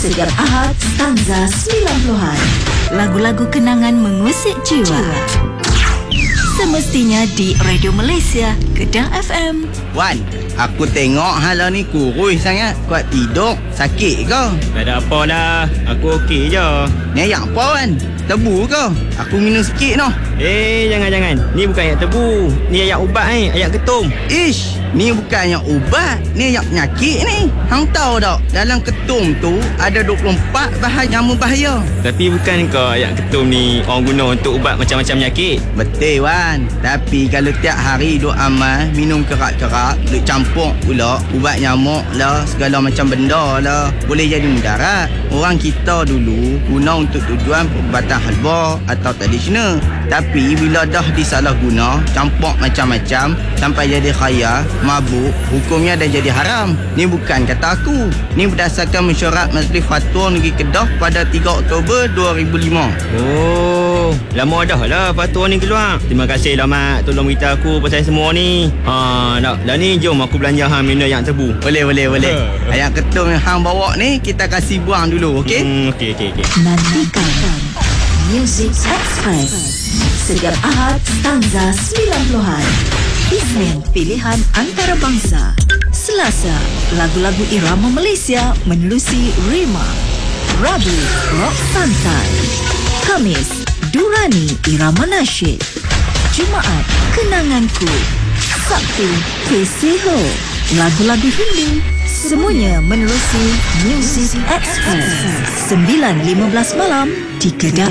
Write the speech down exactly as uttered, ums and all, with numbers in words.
Setiap Ahad, stanza sembilan puluhan. Lagu-lagu kenangan mengusik jiwa. Semestinya di Radio Malaysia, Kedah F M. Wan, aku tengok hala ni kurus sangat. Kuat tidur, sakit ke? Tak ada apa lah, aku okey je. Ni ayak apa Wan? Tebu ke? Aku minum sikit noh. Eh, jangan-jangan. Ni bukan ayak tebu. Ni ayak ubat ni, ayak ketum. Ish, ni bukan ayak ubat. Ni ayak penyakit ni. Hang tahu tak, dalam ketum tu ada dua puluh empat bahan nyamuk bahaya. Tapi bukan ke ayak ketum ni orang guna untuk ubat macam-macam penyakit? Betul Wan. Tapi kalau tiap hari duk amal, minum kerak-kerak, duk campur pula ubat nyamuk lah, segala macam benda lah, boleh jadi mudarat. Orang kita dulu guna untuk tujuan perubatan halwa atau tradisional. Tapi bila dah disalah guna, campur macam-macam sampai jadi khayal, mabuk, hukumnya dah jadi haram. Ni bukan kata aku. Ni berdasarkan mesyuarat Majlis Fatwa Negeri Kedah pada tiga Oktober dua ribu lima. Oh, lama dah lah fatwa ni keluar. Terima kasih lah Mat, tolong beritahu aku pasal semua ni. Ha, dah, dah ni jom aku belanja hang minum yang tebu. Boleh, boleh, boleh. Ayam ketum yang hang bawa ni kita kasih buang dulu, okey? Hmm, okey, okey, okey. Nantikan Music Express. Setiap Ahad, stanza sembilan puluhan. Isnin, pilihan antarabangsa. Selasa, lagu-lagu irama Malaysia menelusi Rima. Rabu, rock santai. Khamis, Durani irama nasyid. Jumaat, kenanganku. Sabtu, Keseho, lagu-lagu Hindi. Semuanya menerusi Music Express sembilan lima belas malam di Kedah